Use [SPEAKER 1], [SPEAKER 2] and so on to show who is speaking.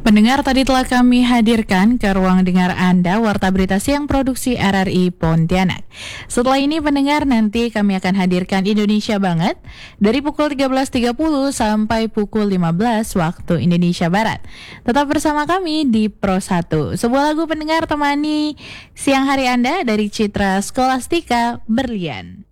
[SPEAKER 1] Pendengar, tadi telah kami hadirkan ke ruang dengar Anda Warta Berita Siang Produksi RRI Pontianak. Setelah ini pendengar, nanti kami akan hadirkan Indonesia Banget dari pukul 13.30 sampai pukul 15 waktu Indonesia Barat. Tetap bersama kami di Pro 1. Sebuah lagu pendengar temani siang hari Anda dari Citra Skolastika Berlian.